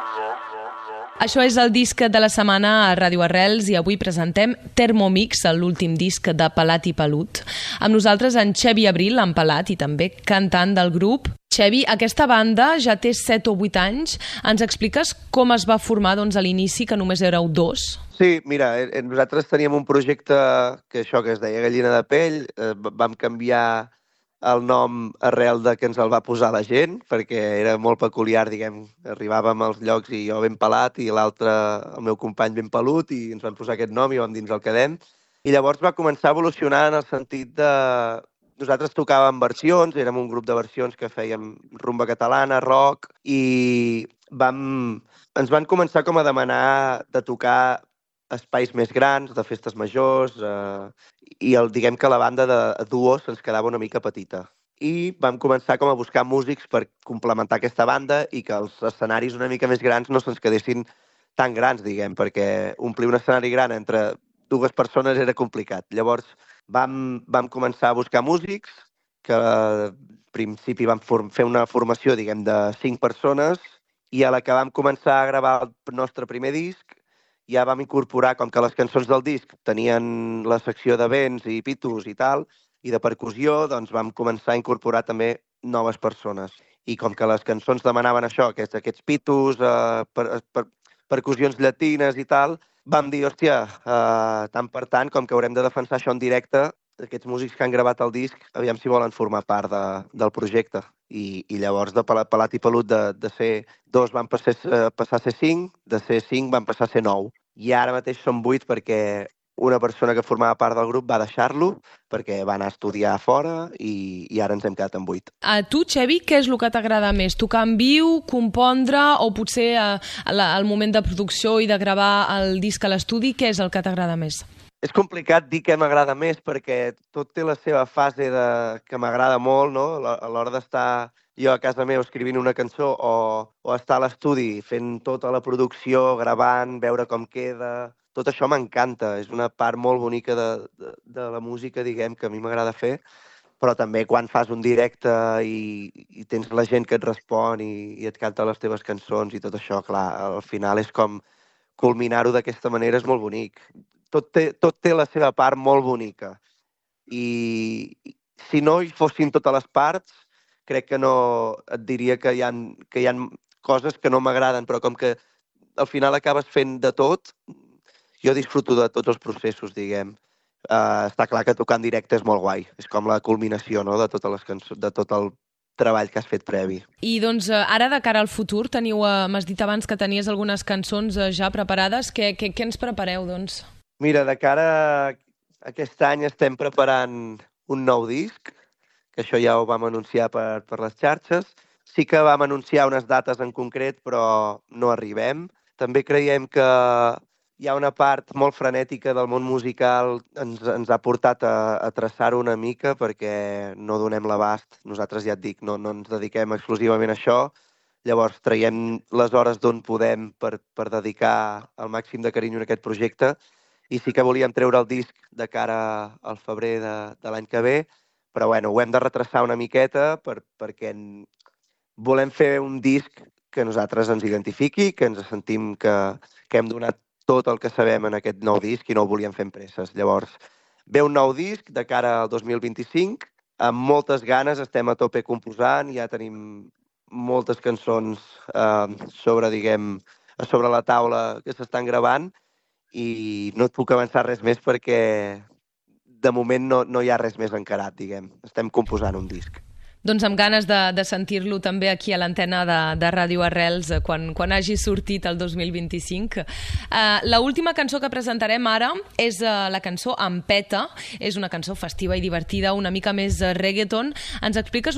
Això és el disc de la setmana a Ràdio Arrels i avui presentem Thermomix, l'últim disc de Pelat i Pelut. Amb nosaltres en Xevi Abril, en Pelat i també cantant del grup. Xevi, aquesta banda ja té 7 o 8 anys. Ens expliques com es va formar a l'inici, que només éreu 2? Sí, mira, nosaltres teníem un projecte que es deia Gallina de Pell. Vam canviar el nom arrel de que ens el va posar la gent, perquè era molt peculiar, diguem. Arribàvem als llocs i jo ben pelat i l'altre, el meu company ben pelut, i ens van posar aquest nom i vam dir ens el quedem. I llavors va començar a evolucionar en el sentit de... Nosaltres tocàvem versions, érem un grup de versions que fèiem rumba catalana, rock, i ens van començar com a demanar de tocar espais més grans, de festes majors, i diguem que la banda de duos ens quedava una mica petita. I vam començar com a buscar músics per complementar aquesta banda i que els escenaris una mica més grans no se'ns quedessin tan grans, diguem, perquè omplir un escenari gran entre 2 persones era complicat. Llavors vam començar a buscar músics, que al principi vam fer una formació, diguem, de 5 persones, i a la que vam començar a gravar el nostre primer disc ja vam incorporar, com que les cançons del disc tenien la secció de vents i pitos i tal, i de percussió, doncs vam començar a incorporar també noves persones. I com que les cançons demanaven això, aquests pitos, percussions llatines i tal, vam dir, hòstia, tant per tant, com que haurem de defensar això en directe, aquests músics que han gravat el disc, aviam si volen formar part del projecte. I llavors de Pelat i Pelut de ser 2 van passar a ser 5, de ser 5 van passar a ser 9. I ara mateix són 8 perquè una persona que formava part del grup va deixar-lo perquè va anar a estudiar fora i ara ens hem quedat amb 8. A tu, Xevi, què és el que t'agrada més? Tocar en viu, compondre o potser al moment de producció i de gravar el disc a l'estudi, què és el que t'agrada més? És complicat dir què m'agrada més perquè tot té la seva fase que m'agrada molt, no? A l'hora d'estar jo a casa meva escrivint una cançó o estar a l'estudi fent tota la producció, gravant, veure com queda. Tot això m'encanta, és una part molt bonica de la música, diguem, que a mi m'agrada fer, però també quan fas un directe i tens la gent que et respon i et canta les teves cançons i tot això, clar, al final és com culminar-ho d'aquesta manera és molt bonic. Tot té la seva part molt bonica. I si no hi fossin totes les parts, crec que no et diria que hi ha coses que no m'agraden, però com que al final acabes fent de tot, jo disfruto de tots els processos, diguem. Està clar que tocar en directe és molt guai. És com la culminació, no?, de totes les cançons, de tot el treball que has fet previ. I doncs ara, de cara al futur, m'has dit abans que tenies algunes cançons ja preparades. Què ens prepareu, doncs? Mira, de cara a aquest any estem preparant un nou disc, que això ja ho vam anunciar per les xarxes. Sí que vam anunciar unes dates en concret, però no arribem. També creiem que hi ha una part molt frenètica del món musical, ens ha portat a traçar-ho una mica perquè no donem l'abast. Nosaltres, ja et dic, no ens dediquem exclusivament a això. Llavors traiem les hores d'on podem per dedicar el màxim de carinyo en aquest projecte. I sí que volíem treure el disc de cara al febrer de l'any que ve, però bueno, ho hem de retrasar una miqueta perquè volem fer un disc que nosaltres ens identifiqui, que ens sentim que hem donat tot el que sabem en aquest nou disc i no ho volíem fer amb presses. Llavors, ve un nou disc de cara al 2025, amb moltes ganes, estem a tope composant, ja tenim moltes cançons sobre la taula que s'estan gravant i no et puc avançar res més perquè de moment no hi ha res més encarat, diguem. Estem composant un disc. Doncs amb ganes de sentir-lo també aquí a l'antena de Ràdio Arrels quan hagi sortit el 2025. L'última cançó que presentarem ara és la cançó Empeta. És una cançó festiva i divertida, una mica més reggaeton. Ens expliques